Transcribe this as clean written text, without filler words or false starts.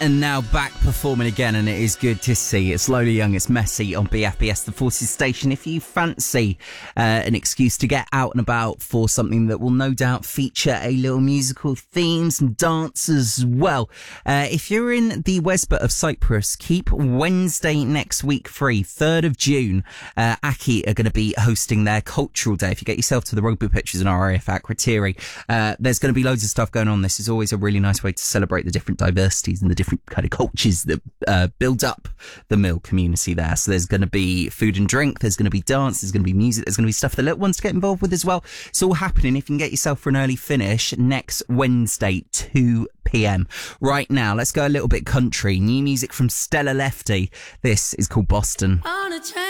And now back performing again, and it is good to see. It's Lola Young, it's Messy on BFBS, the Forces station. If you fancy an excuse to get out and about for something that will no doubt feature a little musical theme, some dance as well. If you're in the Wesbot of Cyprus, keep Wednesday next week free, 3rd of June. Aki are going to be hosting their cultural day. If you get yourself to the rugby pitches in RAF Akrotiri, there's going to be loads of stuff going on. This is always a really nice way to celebrate the different diversities and the different kind of cultures that build up the Mill community there. So there's going to be food and drink, there's going to be dance, there's going to be music, there's going to be stuff for the little ones to get involved with as well. It's all happening. If you can get yourself for an early finish next Wednesday, 2 p.m. Right now, let's go a little bit country. New music from Stella Lefty. This is called Boston.